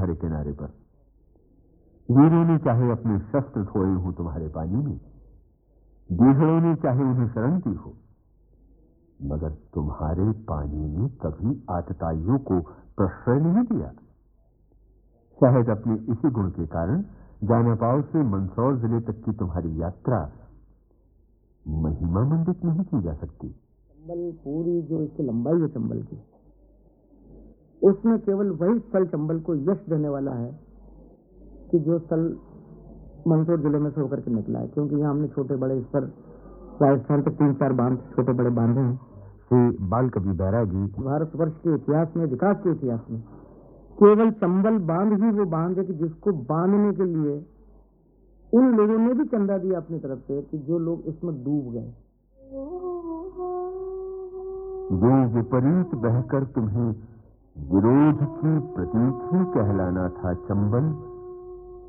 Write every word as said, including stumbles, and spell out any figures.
तुम्हारे किनारे पर। वीरों ने चाहे अपने शस्त्र खोए हों तुम्हारे पानी में, बीहड़ों ने चाहे उन्हें शरण दी हो, मगर तुम्हारे पानी ने कभी आतताइयों को प्रश्रय नहीं दिया। शायद अपने इसी गुण के कारण जानापाव से मंदसौर जिले तक की तुम्हारी यात्रा महिमा मंडित नहीं की जा सकती। चंबल पूरी जो इसकी लंबाई है चंबल की, उसमें केवल वही स्थल चंबल को यश देने वाला है कि जो स्थल मंदसौर जिले में से होकर के निकला है, क्योंकि यहाँ हमने छोटे बड़े इस पर राजस्थान के तीन चार बांध छोटे बड़े बांधे हैं। श्री बाल कवि बैरागी भारतवर्ष के इतिहास में, विकास के इतिहास में केवल चंबल बांध ही वो बांध है कि जिसको बांधने के लिए उन लोगों ने भी चंदा दिया अपनी तरफ से कि जो लोग इसमें डूब गए। जो विपरीत बहकर तुम्हें विरोध की प्रतीक ही कहलाना था चंबल,